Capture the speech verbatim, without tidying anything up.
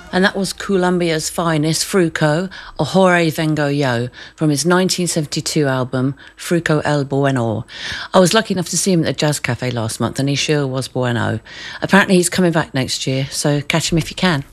And that was Colombia's finest, Fruco, or Jorge Vengo Yo, from his nineteen seventy-two album, Fruco El Bueno. I was lucky enough to see him at the Jazz Cafe last month, and he sure was bueno. Apparently he's coming back next year, so catch him if you can.